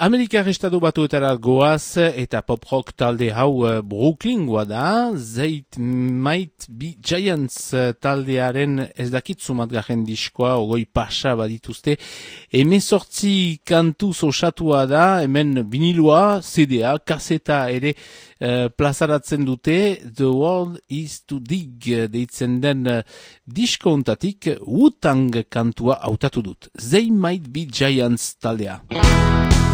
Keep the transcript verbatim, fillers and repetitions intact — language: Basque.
Amerikar estatu batuetara goaz eta pop-rock talde hau uh, Brooklyngoa da, Zeit Might Be Giants uh, taldearen ez dakit zumatgarren diskoa, ogoi pasa badituzte, emezortzi kantuz osatua da, hemen vinilua, C D-a, kaseta ere uh, plazaratzen dute, The World is to Dig deitzen den uh, disko ontatik, Wu-Tang kantua hautatu dut, They Might Be Giants taldea.